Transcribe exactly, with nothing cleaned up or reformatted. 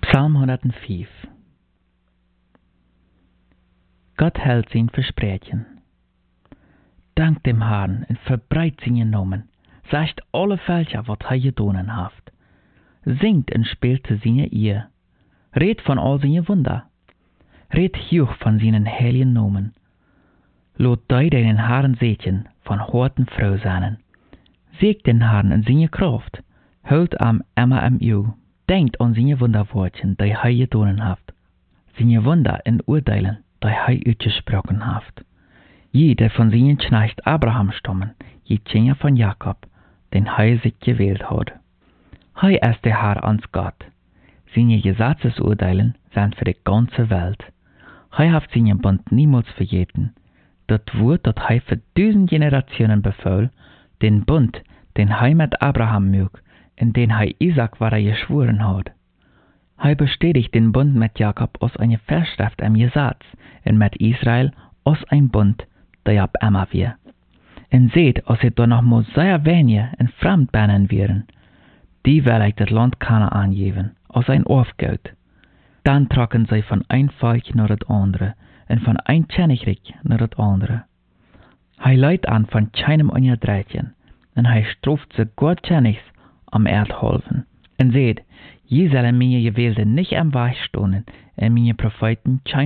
Psalm honderdvijf. Gott hält sein Versprechen. Dank dem Herrn en verbreit zijn Namen. Sagt alle Völker, wat hij gedonen haft. Singt en spielt zu seine Ehe. Red von all seine Wunder. Red hoch von seinen heiligen Namen. Lot dei den Herrn sehen, von harten Frau seinen. Seht den Herrn in seine Kraft. Hult am immer am Eau. Denkt an seine Wunderwortchen, die hij gedonen haft. Seine Wunder in Urteilen, die hij uitgesprochen haft. Je, der von seinen Knecht Abraham stammen, je Kinder von Jakob, den hij sich gewählt hat. Hij ist der Herr ans Gott. Seine Gesetzesurteilen sind für die ganze Welt. Hij hat seinen Bund niemals vergeten. Das Wort, das hij für tausend Generationen befahl, den Bund, den hij mit Abraham mög, in den hij Isaac war er geschworen hat. Hij bestätigt den Bund mit Jakob aus einer Vorschrift im Gesetz und mit Israel aus ein Bund, der ab immer wir. Und seht, als sie da noch mal sehr wenige in Fremdbännen wären, die will ich das Land Kanaan geben, als ein Aufgeld. Dann trocken sie von ein Volk nach das andere und von ein Königreich nach das andere. Hij leidt an von keinem Unterdrückchen, und hij straft sie Gott Königs am Erdhalven. Und seht, je sollen meine Gewählte nicht am Weg stonen, und meine Propheten